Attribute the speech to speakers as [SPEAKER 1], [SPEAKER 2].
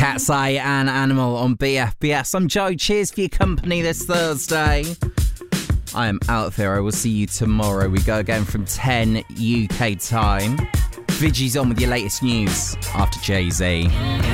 [SPEAKER 1] Cat's Eye and Animal on BFBS. I'm Joe. Cheers for your company this Thursday. I am out there. I will see you tomorrow. We go again from 10 UK time. Vigi's on with your latest news after Jay-Z.